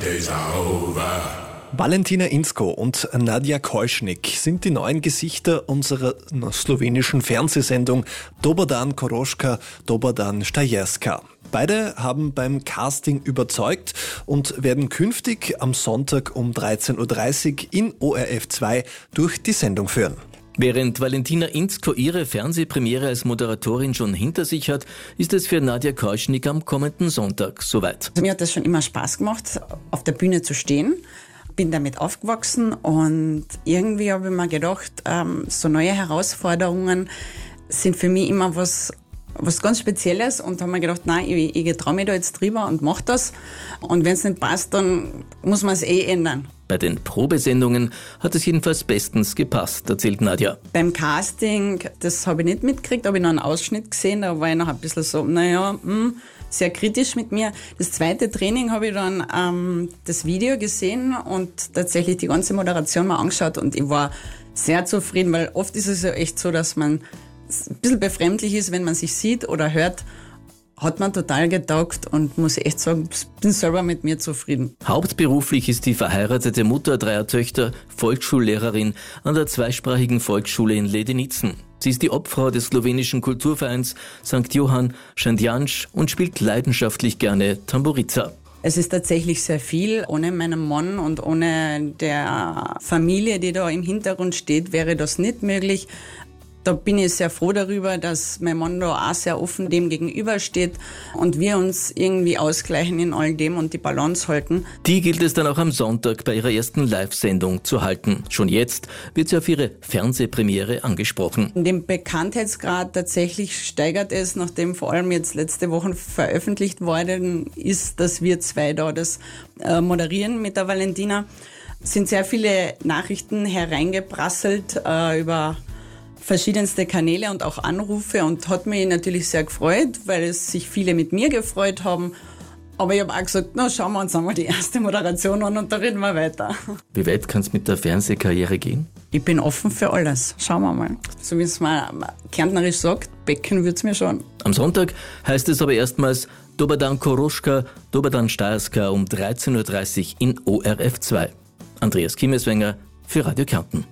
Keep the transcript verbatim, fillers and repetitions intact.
days are over. Valentina Inzko und Nadja Keuschnik sind die neuen Gesichter unserer slowenischen Fernsehsendung Dober dan Koroška, Dober dan Štajerska. Beide haben beim Casting überzeugt und werden künftig am Sonntag um dreizehn Uhr dreißig in O R F zwei durch die Sendung führen. Während Valentina Inzko ihre Fernsehpremiere als Moderatorin schon hinter sich hat, ist es für Nadja Keuschnik am kommenden Sonntag soweit. Also mir hat das schon immer Spaß gemacht, auf der Bühne zu stehen. Bin damit aufgewachsen und irgendwie habe ich mir gedacht, ähm, so neue Herausforderungen sind für mich immer was, was ganz Spezielles und habe mir gedacht, nein, ich, ich traue mich da jetzt drüber und mache das. Und wenn es nicht passt, dann muss man es eh ändern. Bei den Probesendungen hat es jedenfalls bestens gepasst, erzählt Nadja. Beim Casting, das habe ich nicht mitgekriegt, habe ich noch einen Ausschnitt gesehen, da war ich noch ein bisschen so, naja, mh, sehr kritisch mit mir. Das zweite Training habe ich dann ähm, das Video gesehen und tatsächlich die ganze Moderation mal angeschaut und ich war sehr zufrieden, weil oft ist es ja echt so, dass man ein bisschen befremdlich ist, wenn man sich sieht oder hört. Hat man total getaugt und muss echt sagen, bin selber mit mir zufrieden. Hauptberuflich ist die verheiratete Mutter dreier Töchter Volksschullehrerin an der zweisprachigen Volksschule in Ledenitzen. Sie ist die Obfrau des slowenischen Kulturvereins Sankt Johann Šentjanž und spielt leidenschaftlich gerne Tamburica. Es ist tatsächlich sehr viel. Ohne meinen Mann und ohne der Familie, die da im Hintergrund steht, wäre das nicht möglich. Da bin ich sehr froh darüber, dass mein Mann da auch sehr offen dem gegenübersteht und wir uns irgendwie ausgleichen in all dem und die Balance halten. Die gilt es dann auch am Sonntag bei ihrer ersten Live-Sendung zu halten. Schon jetzt wird sie auf ihre Fernsehpremiere angesprochen. Den Bekanntheitsgrad tatsächlich steigert es, nachdem vor allem jetzt letzte Woche veröffentlicht worden ist, dass wir zwei da das äh, moderieren mit der Valentina. Es sind sehr viele Nachrichten hereingeprasselt äh, über verschiedenste Kanäle und auch Anrufe und hat mich natürlich sehr gefreut, weil es sich viele mit mir gefreut haben. Aber ich habe auch gesagt, na, schauen wir uns einmal die erste Moderation an und da reden wir weiter. Wie weit kann es mit der Fernsehkarriere gehen? Ich bin offen für alles. Schauen wir mal. So wie es mal kärntnerisch sagt, Becken wird's mir schon. Am Sonntag heißt es aber erstmals Dober dan Koroška, Dober dan Štajerska um dreizehn Uhr dreißig in O R F zwei. Andreas Kiemeswenger für Radio Kärnten.